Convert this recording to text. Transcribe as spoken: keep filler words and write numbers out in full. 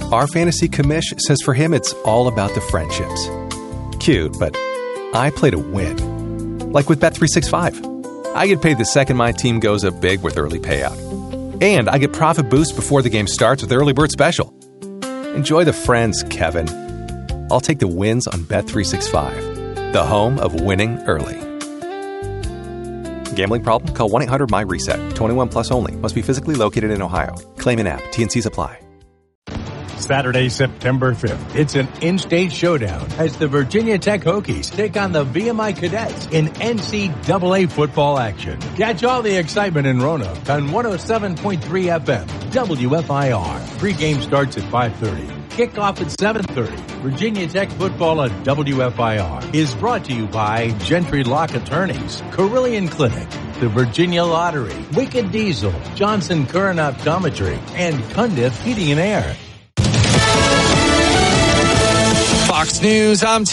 Our fantasy commish says for him it's all about the friendships. Cute, but I play to win. Like with Bet three sixty-five. I get paid the second my team goes up big with early payout. And I get profit boost before the game starts with Early Bird Special. Enjoy the friends, Kevin. I'll take the wins on Bet three sixty-five, the home of winning early. Gambling problem? Call one eight hundred M Y reset. twenty-one plus only. Must be physically located in Ohio. Claim in app. T and C's apply. Saturday, September fifth. It's an in-state showdown as the Virginia Tech Hokies take on the V M I Cadets in N C double A football action. Catch all the excitement in Roanoke on one oh seven point three F M, W F I R. Pre-game starts at five thirty. Kickoff at seven thirty. Virginia Tech football at W F I R is brought to you by Gentry Lock Attorneys, Carillion Clinic, the Virginia Lottery, Wicked Diesel, Johnson Curran Optometry, and Cundiff Heating and Air. Fox News, I'm